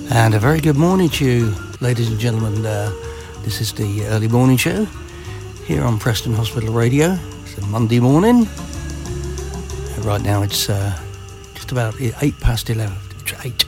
And a very good morning to you, ladies and gentlemen. This is the early morning show here on Preston Hospital Radio. It's a Monday morning. Right now it's just about 8 past 11. 8.